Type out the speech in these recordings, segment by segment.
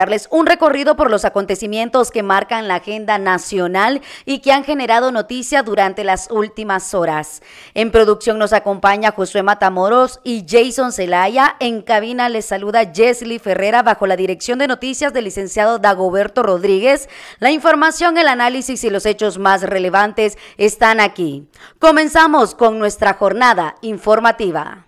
Darles un recorrido por los acontecimientos que marcan la agenda nacional y que han generado noticia durante las últimas horas. En producción nos acompaña Josué Matamoros y Jason Zelaya. En cabina les saluda Jesly Ferrera bajo la dirección de noticias del licenciado Dagoberto Rodríguez. La información, el análisis y los hechos más relevantes están aquí. Comenzamos con nuestra jornada informativa.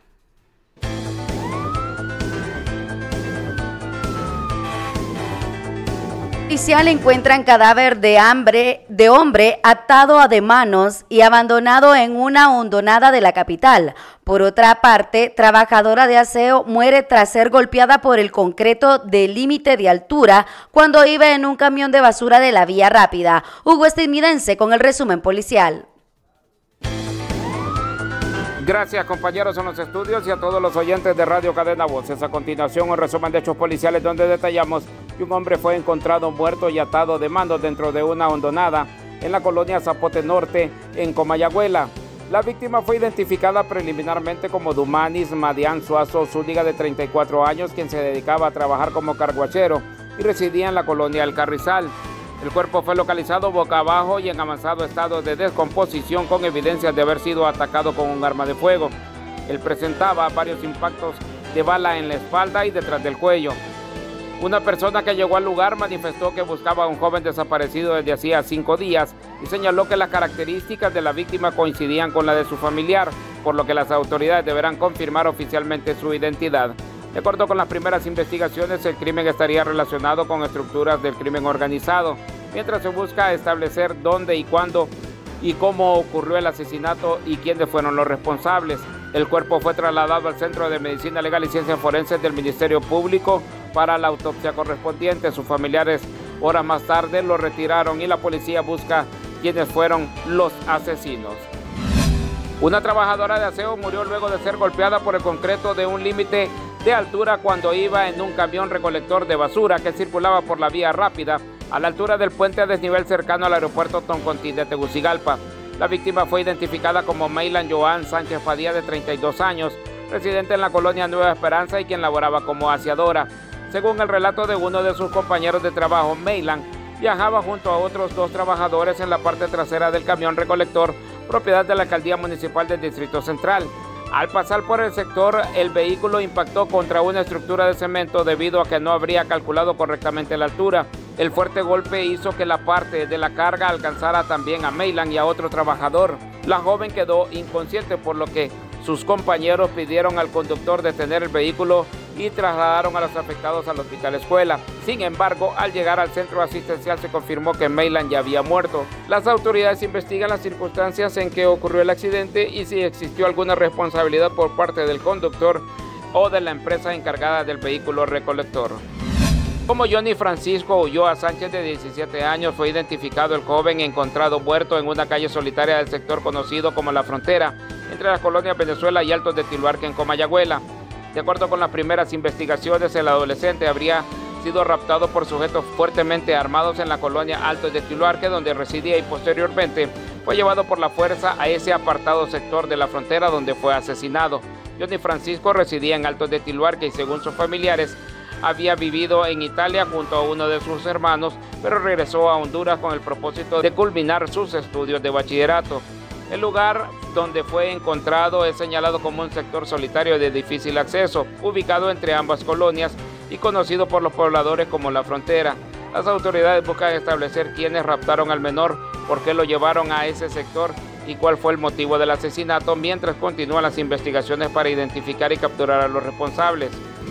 Oficial encuentran cadáver de hombre atado de manos y abandonado en una hondonada de la capital. Por otra parte, trabajadora de aseo muere tras ser golpeada por el concreto de límite de altura cuando iba en un camión de basura de la vía rápida. Hugo Estividense con el resumen policial. Gracias, compañeros en los estudios y a todos los oyentes de Radio Cadena Voces. A continuación, un resumen de hechos policiales donde detallamos que un hombre fue encontrado muerto y atado de manos dentro de una hondonada en la colonia Zapote Norte, en Comayagüela. La víctima fue identificada preliminarmente como Dumanis Madián Suazo Zúñiga, de 34 años, quien se dedicaba a trabajar como carguachero y residía en la colonia El Carrizal. El cuerpo fue localizado boca abajo y en avanzado estado de descomposición, con evidencias de haber sido atacado con un arma de fuego. Él presentaba varios impactos de bala en la espalda y detrás del cuello. Una persona que llegó al lugar manifestó que buscaba a un joven desaparecido desde hacía 5 días y señaló que las características de la víctima coincidían con la de su familiar, por lo que las autoridades deberán confirmar oficialmente su identidad. De acuerdo con las primeras investigaciones, el crimen estaría relacionado con estructuras del crimen organizado, mientras se busca establecer dónde y cuándo y cómo ocurrió el asesinato y quiénes fueron los responsables. El cuerpo fue trasladado al Centro de Medicina Legal y Ciencias Forenses del Ministerio Público para la autopsia correspondiente. Sus familiares horas más tarde lo retiraron y la policía busca quiénes fueron los asesinos. Una trabajadora de aseo murió luego de ser golpeada por el concreto de un límite de altura cuando iba en un camión recolector de basura que circulaba por la vía rápida a la altura del puente a desnivel cercano al aeropuerto Toncontín de Tegucigalpa. La víctima fue identificada como Maylan Joan Sánchez Padilla, de 32 años, residente en la colonia Nueva Esperanza y quien laboraba como aseadora. Según el relato de uno de sus compañeros de trabajo, Maylan viajaba junto a otros 2 trabajadores en la parte trasera del camión recolector, propiedad de la Alcaldía Municipal del Distrito Central. Al pasar por el sector, el vehículo impactó contra una estructura de cemento debido a que no habría calculado correctamente la altura. El fuerte golpe hizo que la parte de la carga alcanzara también a Maylan y a otro trabajador. La joven quedó inconsciente, por lo que sus compañeros pidieron al conductor detener el vehículo y trasladaron a los afectados al hospital escuela. Sin embargo, al llegar al centro asistencial se confirmó que Maylan ya había muerto. Las autoridades investigan las circunstancias en que ocurrió el accidente y si existió alguna responsabilidad por parte del conductor o de la empresa encargada del vehículo recolector. Como Johnny Francisco Ulloa Sánchez, de 17 años, fue identificado el joven encontrado muerto en una calle solitaria del sector conocido como La Frontera, entre las colonias Venezuela y Altos de Tiluarque, en Comayagüela. De acuerdo con las primeras investigaciones, el adolescente habría sido raptado por sujetos fuertemente armados en la colonia Altos de Tiluarque, donde residía, y posteriormente fue llevado por la fuerza a ese apartado sector de La Frontera, donde fue asesinado. Johnny Francisco residía en Altos de Tiluarque y, según sus familiares, había vivido en Italia junto a uno de sus hermanos, pero regresó a Honduras con el propósito de culminar sus estudios de bachillerato. El lugar donde fue encontrado es señalado como un sector solitario de difícil acceso, ubicado entre ambas colonias y conocido por los pobladores como La Frontera. Las autoridades buscan establecer quiénes raptaron al menor, por qué lo llevaron a ese sector y cuál fue el motivo del asesinato, mientras continúan las investigaciones para identificar y capturar a los responsables.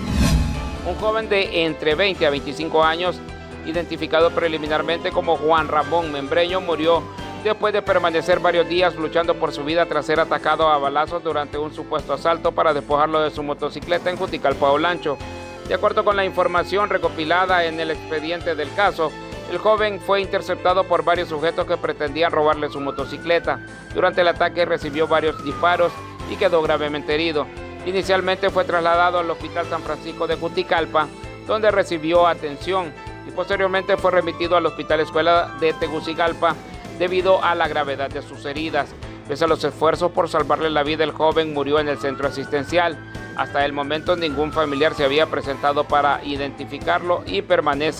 Un joven de entre 20 a 25 años, identificado preliminarmente como Juan Ramón Membreño, murió después de permanecer varios días luchando por su vida tras ser atacado a balazos durante un supuesto asalto para despojarlo de su motocicleta en Juticalpa, Olancho. De acuerdo con la información recopilada en el expediente del caso, el joven fue interceptado por varios sujetos que pretendían robarle su motocicleta. Durante el ataque recibió varios disparos y quedó gravemente herido. Inicialmente fue trasladado al Hospital San Francisco de Juticalpa, donde recibió atención, y posteriormente fue remitido al Hospital Escuela de Tegucigalpa debido a la gravedad de sus heridas. Pese a los esfuerzos por salvarle la vida, el joven murió en el centro asistencial. Hasta el momento ningún familiar se había presentado para identificarlo y permanece